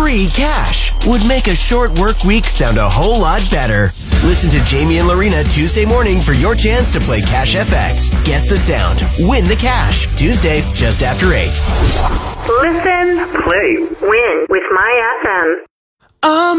free cash would make a short work week sound a whole lot better. Listen to Jamie and Lorena Tuesday morning for your chance to play Cash FX. Guess the sound. Win the cash. Tuesday, just after 8. Listen, play, win with My FM.